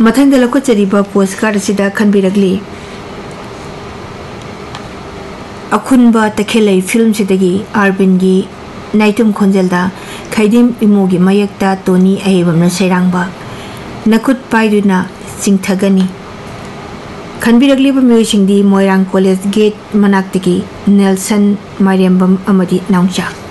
मथंग लखोचरीब postcard असिदा खनबिरगली अखुनब तखेलै film सिदगी अरविंदगी नाइटुम खोंजलदा खैदिम इमोगी मयक्ता Tony अहेबमना सैरांगबा नखुत पाइदुना चिंथगनी खनबिरगलीब म्यूजिंगदी Moirang college gate मनाक्तगी Nelson मारियम्बम अमदी नाउचा।